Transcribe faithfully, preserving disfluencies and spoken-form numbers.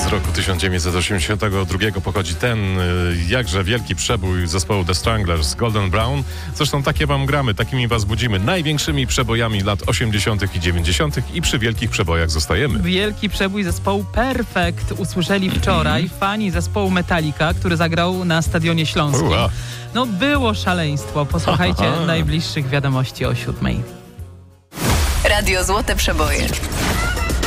roku tysiąc dziewięćset osiemdziesiątego drugiego pochodzi ten jakże wielki przebój zespołu The Stranglers, Golden Brown. Zresztą takie wam gramy, takimi was budzimy. Największymi przebojami lat osiemdziesiątych i dziewięćdziesiątych i przy wielkich przebojach zostajemy. Wielki przebój zespołu Perfect usłyszeli wczoraj mm-hmm. fani zespołu Metallica, który zagrał na Stadionie Śląskim. Ua. No było szaleństwo. Posłuchajcie najbliższych wiadomości o siódmej. Radio Złote Przeboje.